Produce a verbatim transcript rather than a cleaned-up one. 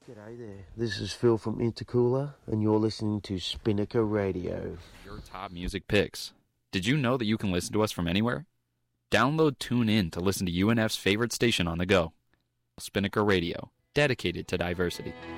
G'day there, this is Phil from Intercooler, and you're listening to Spinnaker Radio. Your top music picks. Did you know that you can listen to us from anywhere? Download TuneIn to listen to U N F's favorite station on the go. Spinnaker Radio, dedicated to diversity.